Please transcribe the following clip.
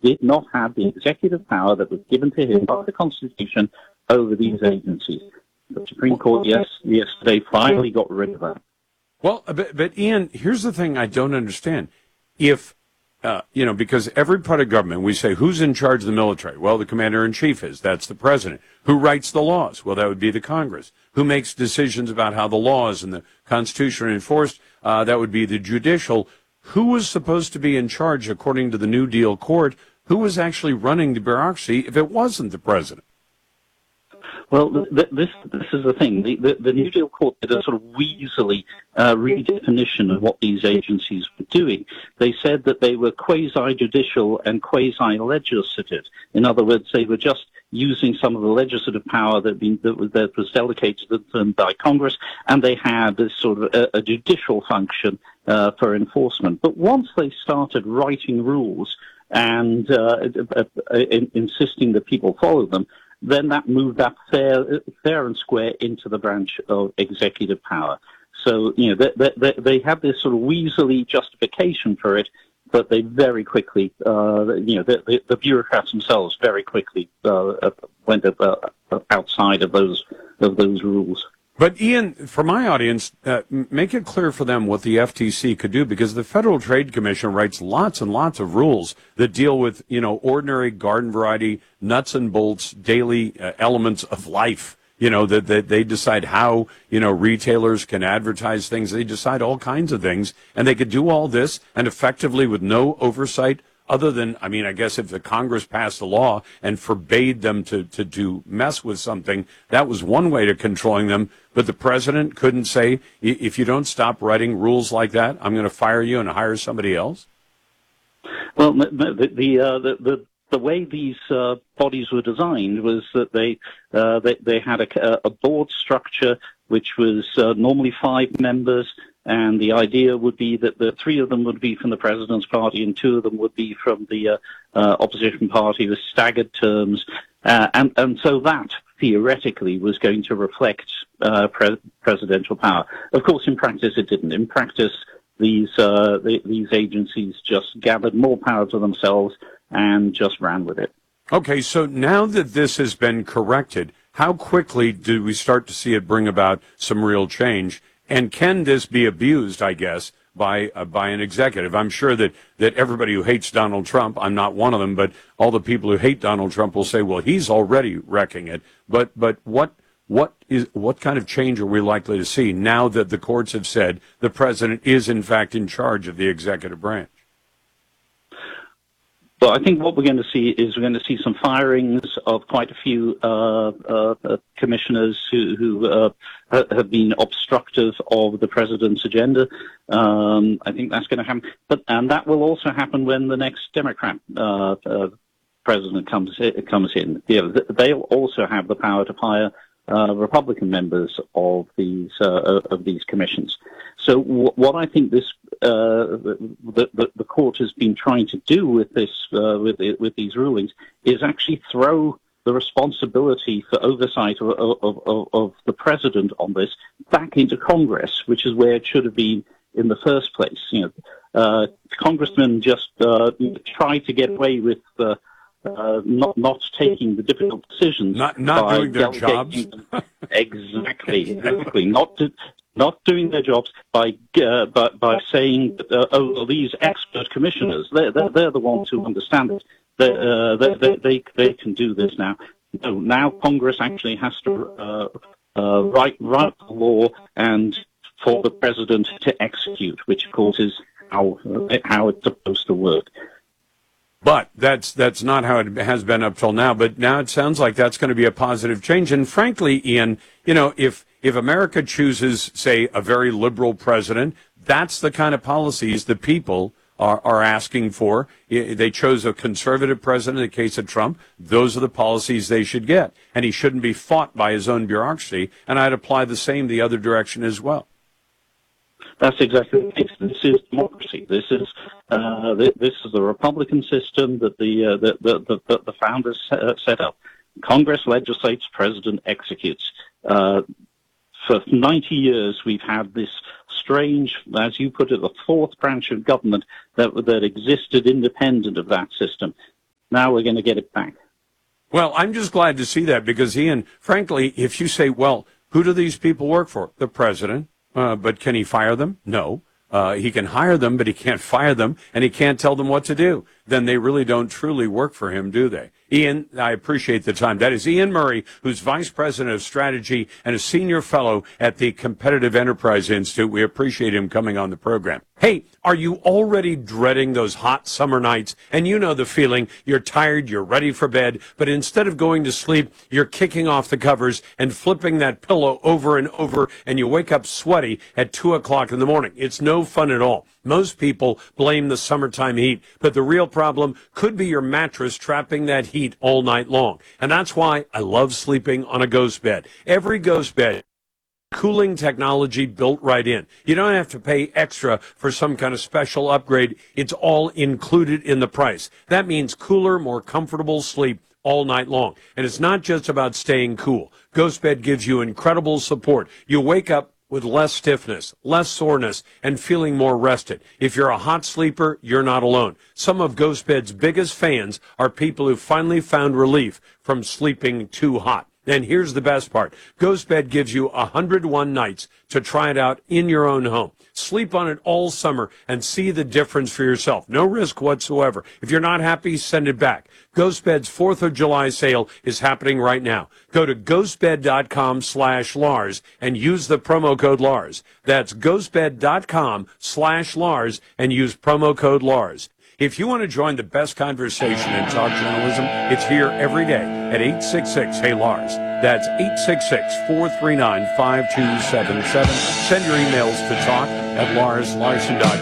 did not have the executive power that was given to him by the Constitution over these agencies. The Supreme Court yesterday finally got rid of that. Well, but Ian, here's the thing I don't understand. If, because every part of government, we say, who's in charge of the military? Well, the commander-in-chief is. That's the president. Who writes the laws? Well, that would be the Congress. Who makes decisions about how the laws and the Constitution are enforced? That would be the judicial. Who was supposed to be in charge, according to the New Deal court? Who was actually running the bureaucracy if it wasn't the president? Well, this is the thing. The New Deal Court did a sort of weaselly redefinition of what these agencies were doing. They said that they were quasi-judicial and quasi-legislative. In other words, they were just using some of the legislative power that was delegated to them by Congress, and they had this sort of a judicial function for enforcement. But once they started writing rules and insisting that people follow them, then that moved up fair and square into the branch of executive power. So, they have this sort of weaselly justification for it, but they very quickly, the bureaucrats themselves very quickly went outside of those rules. But Ian, for my audience, make it clear for them what the FTC could do, because the Federal Trade Commission writes lots and lots of rules that deal with, ordinary garden variety, nuts and bolts, daily elements of life. That they decide how, retailers can advertise things. They decide all kinds of things, and they could do all this and effectively with no oversight other than, I guess if the Congress passed a law and forbade them to mess with something, that was one way to controlling them. But the president couldn't say, if you don't stop writing rules like that, I'm going to fire you and hire somebody else? Well, the way these bodies were designed was that they had a board structure which was normally 5 members, and the idea would be that the 3 of them would be from the president's party and 2 of them would be from the opposition party with staggered terms, and so that theoretically was going to reflect presidential power. Of course, in practice, it didn't. In practice, these agencies just gathered more power to themselves and just ran with it. Okay, so now that this has been corrected, how quickly do we start to see it bring about some real change? And can this be abused, I guess, by an executive? I'm sure that everybody who hates Donald Trump, I'm not one of them, but all the people who hate Donald Trump will say, well, he's already wrecking it. But what kind of change are we likely to see now that the courts have said the president is, in fact, in charge of the executive branch? Well, I think what we're going to see is some firings of quite a few commissioners who have been obstructive of the president's agenda. I think that's going to happen, and that will also happen when the next Democrat president comes in. They'll also have the power to fire Republican members of these commissions. So what I think the court has been trying to do with this with these rulings is actually throw the responsibility for oversight of the president on this back into Congress, which is where it should have been in the first place. Congressmen just try to get away with not taking the difficult decisions, not doing their jobs. Exactly. Not doing their jobs by saying, these expert commissioners, they're the ones who understand it. They can do this now. No, now Congress actually has to write the law and for the president to execute, which of course is how it's supposed to work. But that's not how it has been up till now. But now it sounds like that's going to be a positive change. And frankly, Ian, if America chooses, say, a very liberal president, that's the kind of policies the people are asking for. They chose a conservative president in the case of Trump. Those are the policies they should get. And he shouldn't be fought by his own bureaucracy. And I'd apply the same the other direction as well. That's exactly the case. This is democracy. This is the Republican system that the founders set up. Congress legislates, president executes. For 90 years, we've had this strange, as you put it, the fourth branch of government that existed independent of that system. now we're going to get it back. Well, I'm just glad to see that because, Ian, frankly, if you say, well, who do these people work for? The president. But can he fire them? No. He can hire them, but he can't fire them, and he can't tell them what to do. Then they really don't truly work for him, do they? Ian, I appreciate the time. That is Ian Murray, who's Vice President of Strategy and a Senior Fellow at the Competitive Enterprise Institute. We appreciate him coming on the program. Hey, are you already dreading those hot summer nights? And you know the feeling. You're tired, you're ready for bed, but instead of going to sleep, you're kicking off the covers and flipping that pillow over and over, and you wake up sweaty at 2 o'clock in the morning. It's no fun at all. Most people blame the summertime heat, but the real problem could be your mattress trapping that heat all night long. And that's why I love sleeping on a ghost bed. Every ghost bed, cooling technology built right in. You don't have to pay extra for some kind of special upgrade. It's all included in the price. That means cooler, more comfortable sleep all night long. And it's not just about staying cool. Ghost Bed gives you incredible support. You wake up with less stiffness, less soreness, and feeling more rested. If you're a hot sleeper, you're not alone. Some of Ghost Bed's biggest fans are people who finally found relief from sleeping too hot. And here's the best part. Ghost Bed gives you 101 nights to try it out in your own home. Sleep on it all summer and see the difference for yourself. No risk whatsoever. If you're not happy, send it back. Ghost Bed's 4th of July sale is happening right now. Go to ghostbed.com/Lars and use the promo code Lars. That's ghostbed.com/Lars and use promo code Lars. If you want to join the best conversation in talk journalism, it's here every day at 866-HEY-LARS. That's 866-439-5277. Send your emails to talk@LarsLarson.com.